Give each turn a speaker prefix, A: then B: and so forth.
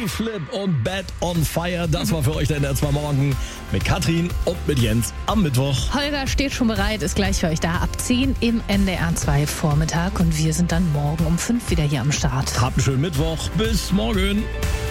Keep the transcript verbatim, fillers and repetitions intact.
A: Flip und Bad on Fire. Das war für euch der N D R zwei Morgen mit Katrin und mit Jens am Mittwoch.
B: Holger steht schon bereit, ist gleich für euch da ab zehn im N D R zwei Vormittag und wir sind dann morgen um fünf wieder hier am Start.
A: Habt einen schönen Mittwoch. Bis morgen.